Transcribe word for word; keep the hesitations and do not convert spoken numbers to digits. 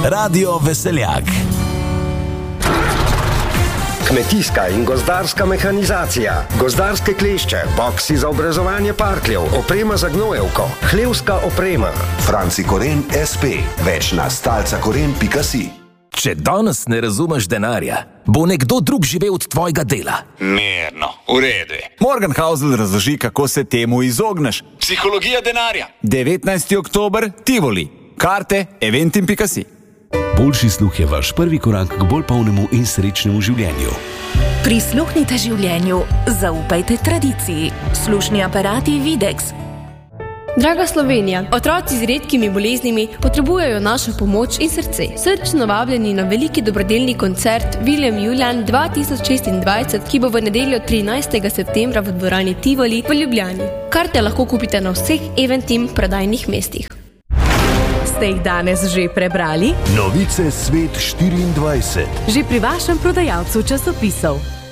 Radio Veseljak. Kmetijska in gozdarska mehanizacija, gozdarske klešče, boksi za obrezovanje parkljev, oprema za gnojevko, hlevska oprema. Franci Koren es pe, več na stalca koren pika si. Če danes ne razumeš denarja, bo nekdo drug živel od tvojega dela. Mirno, v redu. Morgan Housel razloži, kako se temu izogneš. Psihologija denarja. devetnajsti oktober, Tivoli. Karte eventim pika si. Boljši sluh je vaš prvi korak k bolj polnemu in srečnemu življenju. Prisluhnite življenju, zaupajte tradiciji. Slušni aparati Videx. Draga Slovenija, otroci z redkimi boleznimi potrebujejo našo pomoč in srce. Srčno vabljeni na veliki dobrodelni koncert William Julian dva tisoč šestindvajset, ki bo v nedeljo trinajstega septembra v dvorani Tivoli v Ljubljani. Karte lahko kupite na vseh Eventim prodajnih mestih. Ste jih danes že prebrali? Novice Svet štiriindvajset. Že pri vašem prodajalcu časopisov.